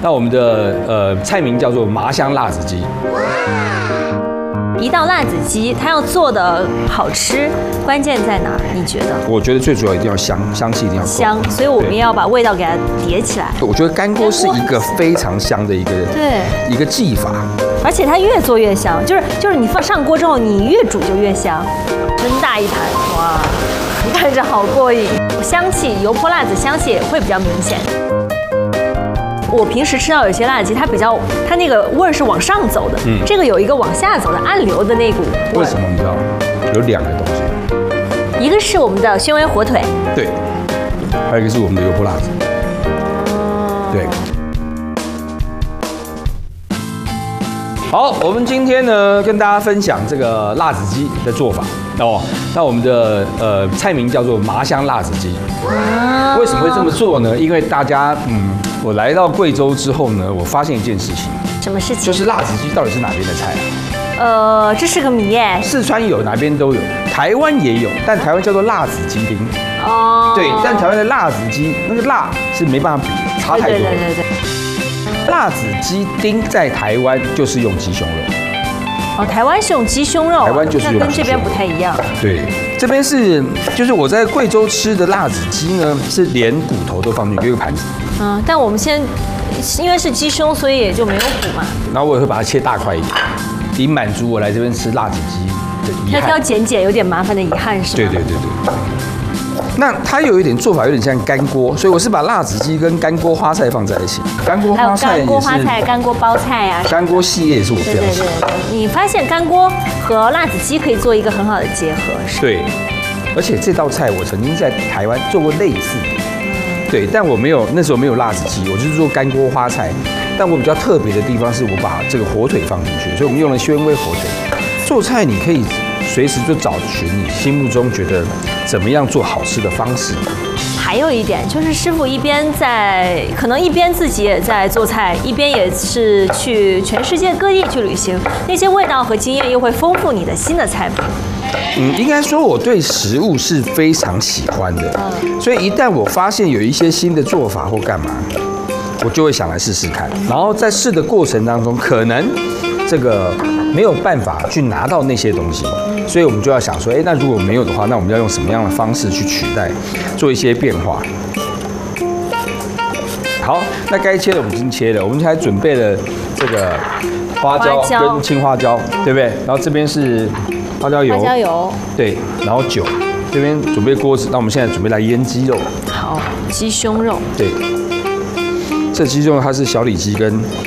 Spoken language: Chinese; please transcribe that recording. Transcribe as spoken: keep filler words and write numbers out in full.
那我们的呃菜名叫做麻香辣子鸡。 一道辣子鸡，它要做的好吃，关键在哪儿？你觉得？ 我觉得最主要一定要香，香气一定要够香，所以我们要把味道给它叠起来。 我觉得干锅是一个非常香的一个对一个技法， 而且它越做越香，就是就是你放上锅之后，你越煮就越香。真大一盘，哇，看着好过瘾，香气油泼辣子香气也会比较明显。我平时吃到有些辣子鸡，它比较，它那个味儿是往上走的，嗯，这个有一个往下走的暗流的那股味。 为什么你知道？有两个东西， 一个是我们的宣威火腿， 对，还有一个是我们的油泼辣子，对。好，我们今天呢跟大家分享这个辣子鸡的做法哦。那我们的呃菜名叫做麻香辣子鸡。为什么会这么做呢？因为大家嗯，我来到贵州之后呢，我发现一件事情。 什么事情？ 就是辣子鸡到底是哪边的菜啊？ 呃，这是个谜耶。 四川有，哪边都有，台湾也有，但台湾叫做辣子鸡丁。哦。对，但台湾的辣子鸡那个辣是没办法比的，差太多了。对对对对。辣子鸡丁在台湾就是用鸡胸肉。 哦，台湾是用鸡胸肉， 台湾就是用鸡胸肉， 跟这边不太一样。 对，这边是就是我在贵州吃的辣子鸡呢，是连骨头都放进去一个盘子。 嗯，但我们先因为是鸡胸，所以也就没有骨嘛。 然后我也会把它切大块一点，以满足我来这边吃辣子鸡的遗憾。 挑挑拣拣有点麻烦的遗憾是吗？ 对对对对。那它有一点做法有点像干锅，所以我是把辣子鸡跟干锅花菜放在一起。干锅花菜也是。干锅花菜、 干锅包菜啊。 干锅系列也是我非常喜欢。 对对对，你发现干锅和辣子鸡可以做一个很好的结合，是。 对，而且这道菜我曾经在台湾做过类似的，对，但我没有那时候没有辣子鸡，我就是做干锅花菜。但我比较特别的地方是我把这个火腿放进去，所以我们用了宣威火腿。做菜你可以随时就找寻你心目中觉得怎么样做好吃的方式。 还有一点就是师傅一边在，可能一边自己也在做菜，一边也是去全世界各地去旅行，那些味道和经验又会丰富你的新的菜谱。 嗯，应该说我对食物是非常喜欢的，所以一旦我发现有一些新的做法或干嘛，我就会想来试试看。然后在试的过程当中，可能这个没有办法去拿到那些东西，所以我们就要想说，哎，那如果没有的话，那我们要用什么样的方式去取代，做一些变化？好，那该切的我们已经切了，我们还准备了这个花椒跟青花椒，对不对？然后这边是花椒油， 花椒油， 对，然后酒，这边准备锅子，那我们现在准备来腌鸡肉。 好，鸡胸肉， 对，这鸡肉它是小里脊跟